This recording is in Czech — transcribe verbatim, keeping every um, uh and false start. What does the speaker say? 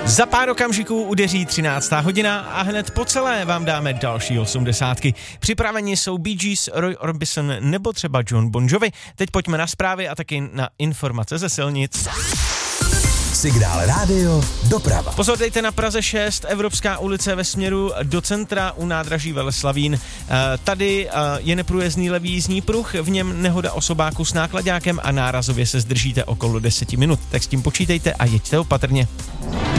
Za pár okamžiků udeří třináctá hodina a hned po celé vám dáme další osmdesátky. Připraveni jsou Bee Gees, Roy Orbison nebo třeba John Bon Jovi. Teď pojďme na zprávy a taky na informace ze silnic. Signál rádio, doprava. Pozor, dejte na Praze šest, Evropská ulice ve směru do centra u nádraží Veleslavín. Tady je neprůjezdný levý jízdní pruh, v něm nehoda osobáku s náklaďákem a nárazově se zdržíte okolo deset minut. Tak s tím počítejte a jeďte opatrně.